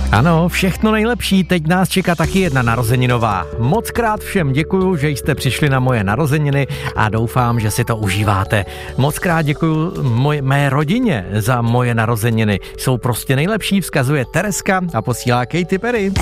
Ano, všechno nejlepší, teď nás čeká taky jedna narozeninová. Mockrát všem děkuju, že jste přišli na moje narozeniny a doufám, že si to užíváte. Mockrát děkuju mé rodině za moje narozeniny. Jsou prostě nejlepší, vzkazuje Tereska a posílá Katy Perry.